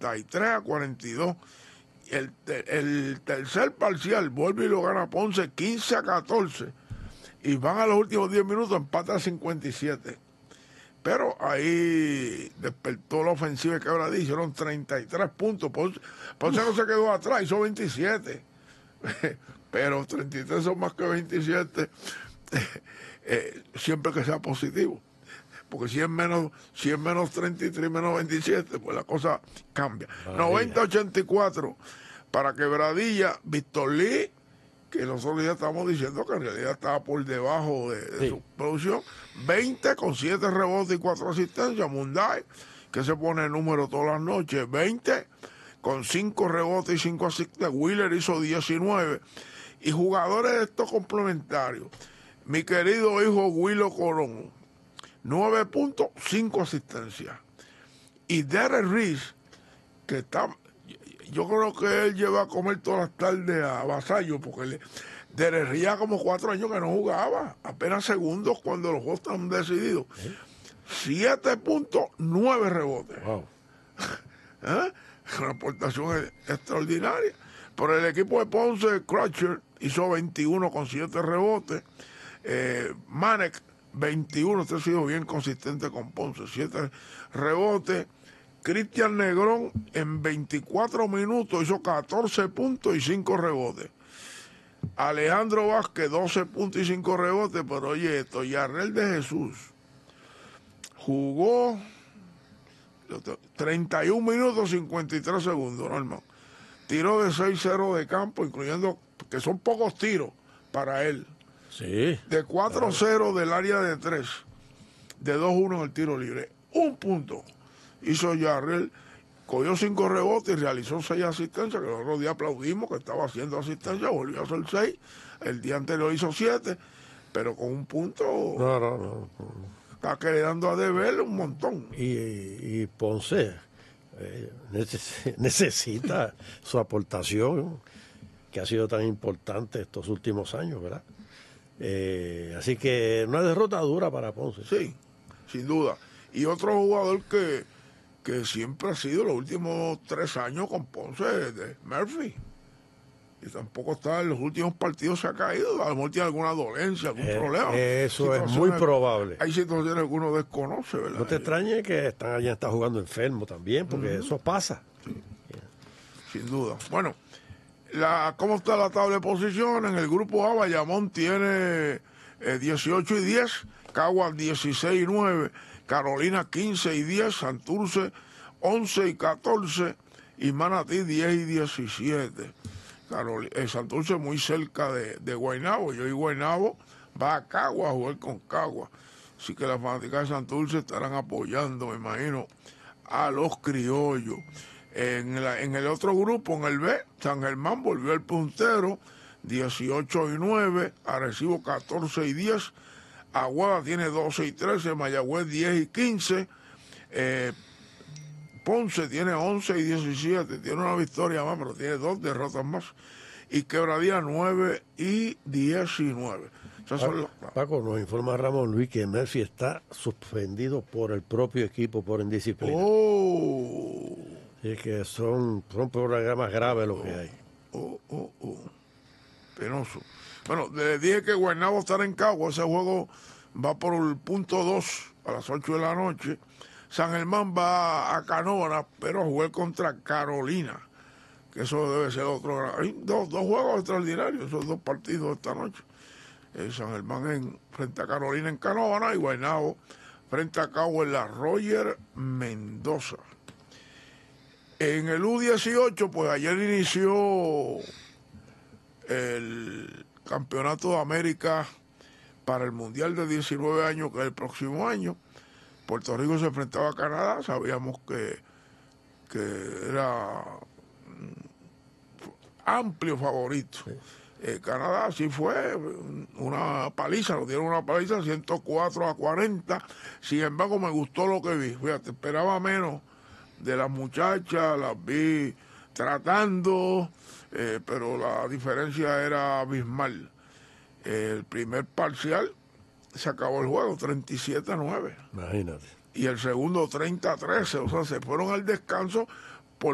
53-42. El tercer parcial vuelve y lo gana Ponce 15-14. Y van a los últimos 10 minutos, empata a 57. Pero ahí despertó la ofensiva de Quebradilla, hicieron 33 puntos. Ponce no se quedó atrás, hizo 27. Pero 33 son más que 27, siempre que sea positivo. Porque si es menos 33, menos 27, pues la cosa cambia. 90-84 para Quebradilla. Víctor Lee, que nosotros ya estamos diciendo que en realidad estaba por debajo de su producción, 20 con 7 rebotes y 4 asistencias. Munday, que se pone el número todas las noches, 20 con 5 rebotes y 5 asistencias. Wheeler hizo 19. Y jugadores de estos complementarios, mi querido hijo Willo Colón, 9 puntos, 5 asistencias. Y Derek Reese, que está, yo creo que él lleva a comer todas las tardes a Vasallo, porque Derek Reese ya como 4 años que no jugaba, apenas segundos cuando los juegos están decididos. 7 puntos, 9 rebotes. Wow. Una aportación extraordinaria. Por el equipo de Ponce, Crutcher hizo 21 con 7 rebotes. Manek, 21, este ha sido bien consistente con Ponce, 7 rebotes. Cristian Negrón en 24 minutos hizo 14 puntos y 5 rebotes. Alejandro Vázquez, 12 puntos y 5 rebotes, pero oye esto, Yarrel de Jesús jugó 31 minutos 53 segundos, ¿no, hermano? Tiró de 6-0 de campo, incluyendo que son pocos tiros para él. Sí. De 4-0 del área de 3, de 2-1 en el tiro libre. Un punto hizo Yarrel, cogió 5 rebotes y realizó 6 asistencias, que el otro día aplaudimos que estaba haciendo asistencia, volvió a hacer 6. El día anterior hizo 7, pero con un punto. No. Está quedando a deber un montón. Y Ponce necesita su aportación, que ha sido tan importante estos últimos años, ¿verdad? Así que una derrota dura para Ponce. Sí, sin duda. Y otro jugador que siempre ha sido los últimos 3 años con Ponce, de Murphy. Y tampoco está en los últimos partidos, se ha caído. A lo mejor tiene alguna dolencia, algún problema. Eso es muy probable. Hay situaciones que uno desconoce, ¿verdad? No te extrañe que está jugando enfermo también, porque eso pasa. Sí. Sin duda. Bueno, ¿cómo está la tabla de posiciones? En el grupo A, Bayamón tiene 18 y 10, Caguas 16 y 9, Carolina 15 y 10, Santurce 11 y 14 y Manatí 10 y 17. Santurce muy cerca de Guaynabo. Yo y Guaynabo va a Caguas a jugar con Caguas. Así que las fanáticas de Santurce estarán apoyando, me imagino, a los criollos. En el otro grupo, en el B, San Germán volvió el puntero, 18 y 9, Arecibo 14 y 10, Aguada tiene 12 y 13, Mayagüez 10 y 15, Ponce tiene 11 y 17, tiene una victoria más, pero tiene 2 derrotas más. Y Quebradilla 9 y 19. Paco, nos informa Ramón Luis que Murphy está suspendido por el propio equipo por indisciplina. Es que son programas graves los que hay. Penoso. Bueno, les dije que Guaynabo estará en Cagua. Ese juego va por el punto 2 a las 8 de la noche. San Germán va a Canóvana, pero a jugar contra Carolina, que eso debe ser otro. Hay dos juegos extraordinarios, esos 2 partidos esta noche. San Germán frente a Carolina en Canóvana y Guaynabo frente a Cagua en la Roger Mendoza. En el U18, pues ayer inició el Campeonato de América para el Mundial de 19 años, que es el próximo año. Puerto Rico se enfrentaba a Canadá, sabíamos que era amplio favorito. Canadá sí fue una paliza, nos dieron una paliza 104-40. Sin embargo, me gustó lo que vi. Fíjate, esperaba menos de las muchachas, las vi tratando, pero la diferencia era abismal. El primer parcial se acabó el juego 37-9. Imagínate. Y el segundo 30-13, o sea, se fueron al descanso